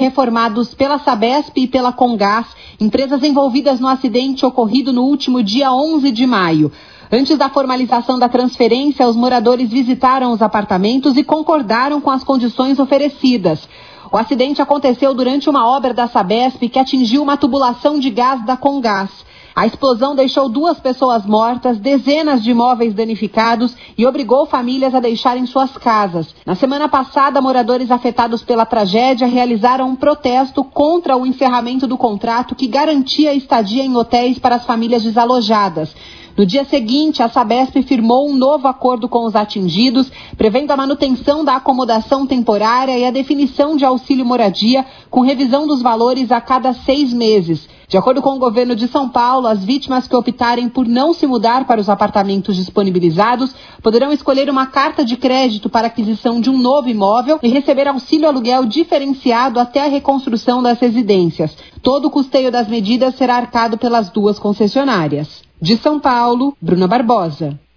reformados pela Sabesp e pela Comgás, empresas envolvidas no acidente ocorrido no último dia 11 de maio. Antes da formalização da transferência, os moradores visitaram os apartamentos e concordaram com as condições oferecidas. O acidente aconteceu durante uma obra da Sabesp que atingiu uma tubulação de gás da Comgás. A explosão deixou 2 pessoas mortas, dezenas de imóveis danificados e obrigou famílias a deixarem suas casas. Na semana passada, moradores afetados pela tragédia realizaram um protesto contra o encerramento do contrato que garantia a estadia em hotéis para as famílias desalojadas. No dia seguinte, a Sabesp firmou um novo acordo com os atingidos, prevendo a manutenção da acomodação temporária e a definição de auxílio moradia, com revisão dos valores a cada 6 meses. De acordo com o governo de São Paulo, as vítimas que optarem por não se mudar para os apartamentos disponibilizados poderão escolher uma carta de crédito para aquisição de um novo imóvel e receber auxílio aluguel diferenciado até a reconstrução das residências. Todo o custeio das medidas será arcado pelas 2 concessionárias. De São Paulo, Bruna Barbosa.